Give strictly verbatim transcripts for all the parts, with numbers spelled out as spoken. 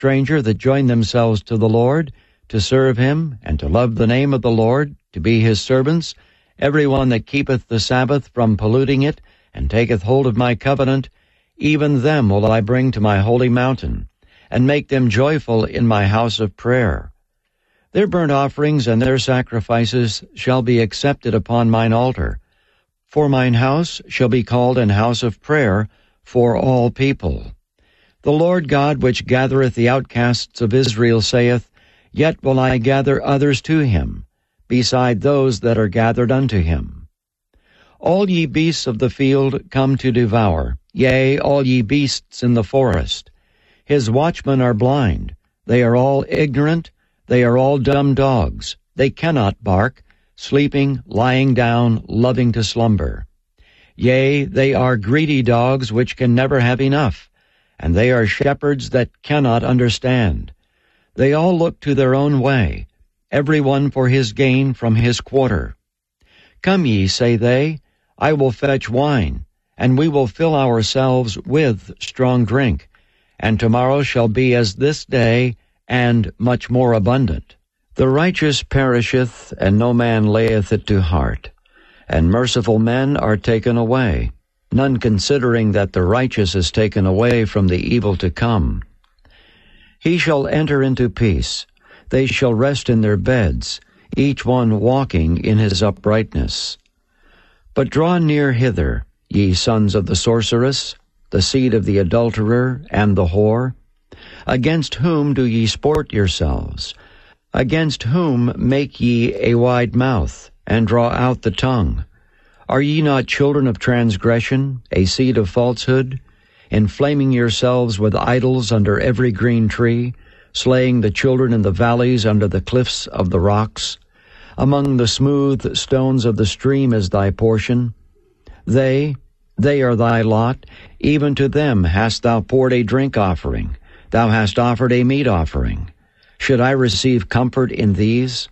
stranger that join themselves to the Lord, to serve him, and to love the name of the Lord, to be his servants, every one that keepeth the Sabbath from polluting it, and taketh hold of my covenant, even them will I bring to my holy mountain, and make them joyful in my house of prayer. Their burnt offerings and their sacrifices shall be accepted upon mine altar, for mine house shall be called an house of prayer for all people. The Lord God which gathereth the outcasts of Israel saith, Yet will I gather others to him, beside those that are gathered unto him. All ye beasts of the field come to devour, yea, all ye beasts in the forest. His watchmen are blind, they are all ignorant, they are all dumb dogs, they cannot bark, sleeping, lying down, loving to slumber. Yea, they are greedy dogs which can never have enough, and they are shepherds that cannot understand. They all look to their own way, every one for his gain from his quarter. Come ye, say they, I will fetch wine, and we will fill ourselves with strong drink, and tomorrow shall be as this day, and much more abundant. The righteous perisheth, and no man layeth it to heart, and merciful men are taken away, none considering that the righteous is taken away from the evil to come. He shall enter into peace, they shall rest in their beds, each one walking in his uprightness. But draw near hither, ye sons of the sorceress, the seed of the adulterer and the whore. Against whom do ye sport yourselves? Against whom make ye a wide mouth, and draw out the tongue? Are ye not children of transgression, a seed of falsehood, inflaming yourselves with idols under every green tree, slaying the children in the valleys under the cliffs of the rocks? Among the smooth stones of the stream is thy portion. They, they are thy lot, even to them hast thou poured a drink offering, thou hast offered a meat offering. Should I receive comfort in these?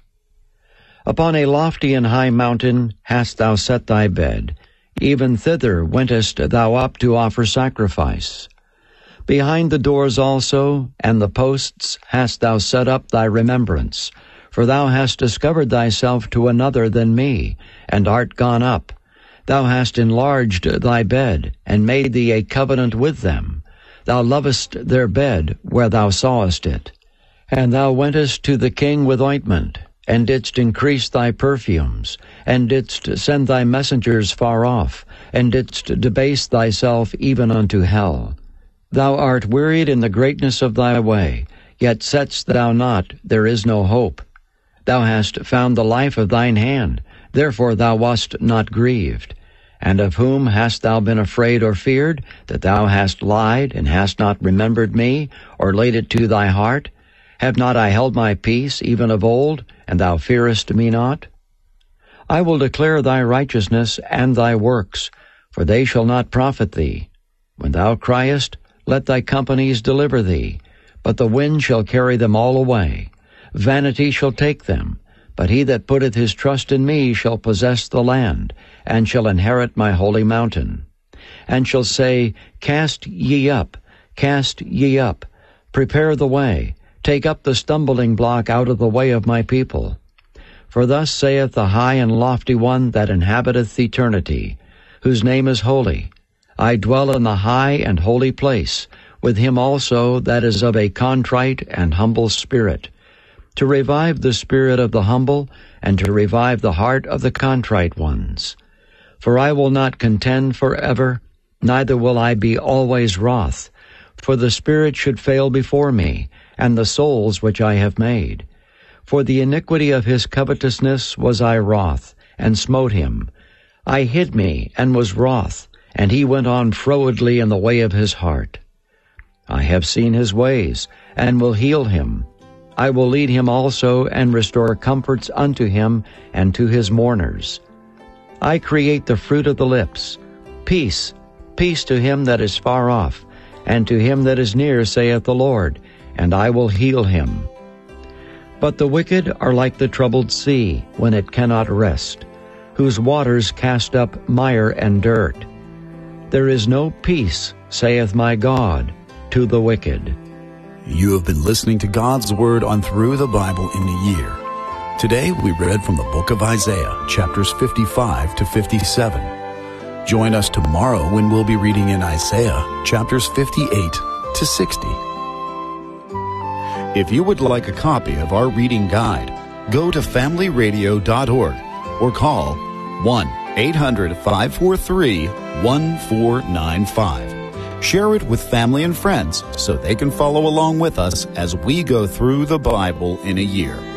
Upon a lofty and high mountain hast thou set thy bed, even thither wentest thou up to offer sacrifice. Behind the doors also and the posts hast thou set up thy remembrance, for thou hast discovered thyself to another than me, and art gone up. Thou hast enlarged thy bed, and made thee a covenant with them. Thou lovest their bed where thou sawest it. And thou wentest to the king with ointment, and didst increase thy perfumes, and didst send thy messengers far off, and didst debase thyself even unto hell. Thou art wearied in the greatness of thy way, yet saidst thou not, There is no hope. Thou hast found the life of thine hand, therefore thou wast not grieved. And of whom hast thou been afraid or feared, that thou hast lied, and hast not remembered me, or laid it to thy heart? Have not I held my peace, even of old, and thou fearest me not? I will declare thy righteousness and thy works, for they shall not profit thee. When thou criest, let thy companies deliver thee, but the wind shall carry them all away. Vanity shall take them, but he that putteth his trust in me shall possess the land, and shall inherit my holy mountain. And shall say, Cast ye up, cast ye up, prepare the way, take up the stumbling block out of the way of my people. For thus saith the high and lofty one that inhabiteth eternity, whose name is holy. I dwell in the high and holy place, with him also that is of a contrite and humble spirit, to revive the spirit of the humble, and to revive the heart of the contrite ones. For I will not contend forever, neither will I be always wroth, for the spirit should fail before me, and the souls which I have made. For the iniquity of his covetousness was I wroth, and smote him. I hid me, and was wroth, and he went on frowardly in the way of his heart. I have seen his ways, and will heal him. I will lead him also, and restore comforts unto him, and to his mourners. I create the fruit of the lips. Peace, peace to him that is far off, and to him that is near, saith the Lord, and I will heal him. But the wicked are like the troubled sea, when it cannot rest, whose waters cast up mire and dirt. There is no peace, saith my God, to the wicked. You have been listening to God's Word on Through the Bible in a Year. Today we read from the book of Isaiah, chapters fifty-five to fifty-seven. Join us tomorrow when we'll be reading in Isaiah, chapters fifty-eight to sixty. If you would like a copy of our reading guide, go to family radio dot org or call one eight hundred, five four three, one four nine five. Share it with family and friends so they can follow along with us as we go through the Bible in a year.